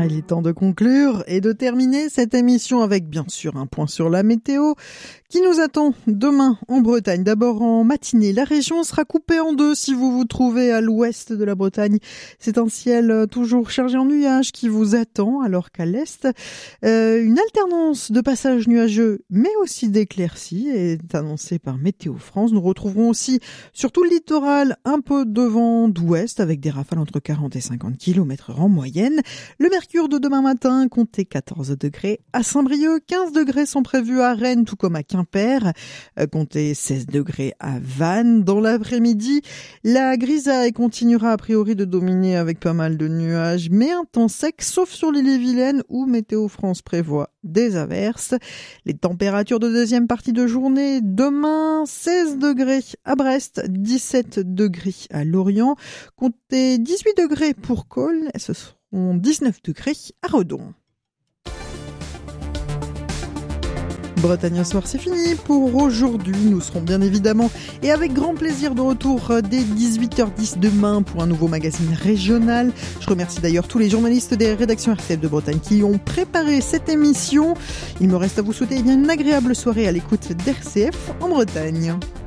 il est temps de conclure et de terminer cette émission avec bien sûr un point sur la météo qui nous attend demain en Bretagne. D'abord en matinée, la région sera coupée en deux si vous vous trouvez à l'ouest de la Bretagne. C'est un ciel toujours chargé en nuages qui vous attend, alors qu'à l'est, une alternance de passages nuageux mais aussi d'éclaircies est annoncée par Météo France. Nous retrouverons aussi sur tout le littoral un peu de vent d'ouest avec des rafales entre 40 et 50 km en moyenne. Le mercure de demain matin, comptez 14 degrés à Saint-Brieuc, 15 degrés sont prévus à Rennes tout comme à Quimper, comptez 16 degrés à Vannes. Dans l'après-midi, la grisaille continuera a priori de dominer avec pas mal de nuages, mais un temps sec, sauf sur l'île-et-Vilaine où Météo France prévoit des averses. Les températures de deuxième partie de journée, demain 16 degrés à Brest, 17 degrés à Lorient, comptez 18 degrés pour Cosne, ce seront 19 degrés à Redon. Bretagne au soir, c'est fini pour aujourd'hui. Nous serons bien évidemment et avec grand plaisir de retour dès 18h10 demain pour un nouveau magazine régional. Je remercie d'ailleurs tous les journalistes des rédactions RCF de Bretagne qui ont préparé cette émission. Il me reste à vous souhaiter une agréable soirée à l'écoute d'RCF en Bretagne.